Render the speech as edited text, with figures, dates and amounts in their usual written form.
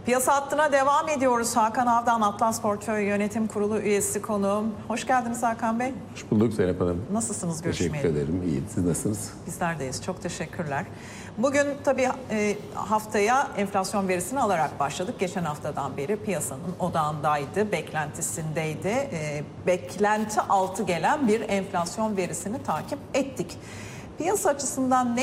Piyasa hattına devam ediyoruz. Hakan Avdan, Atlas Portföy Yönetim Kurulu üyesi konuğum. Hoş geldiniz Hakan Bey. Hoş bulduk Zeynep Hanım. Nasılsınız görüşmeyeli? Teşekkür ederim. İyi. Siz nasılsınız? Bizler deyiz. Çok teşekkürler. Bugün tabii haftaya enflasyon verisini alarak başladık. Geçen haftadan beri piyasanın odağındaydı, beklentisindeydi. Beklenti altı gelen bir enflasyon verisini takip ettik. Piyasa açısından ne